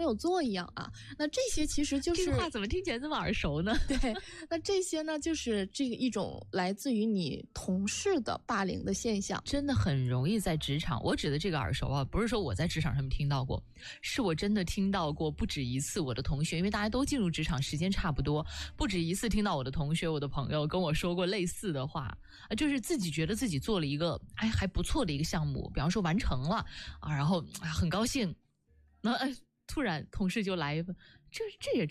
没有做一样啊。那这些其实就是这个话怎么听起来这么耳熟呢？ 对，那这些呢，就是这个一种来自于你同事的霸凌的现象， 真的很容易在职场。我指的这个耳熟啊，不是说我在职场上面听到过，是我真的听到过不止一次。我的同学，因为大家都进入职场时间差不多，不止一次听到我的同学、我的朋友跟我说过类似的话，就是自己觉得自己做了一个还不错的一个项目，比方说完成了啊，然后很高兴，那突然同事就来一个，这也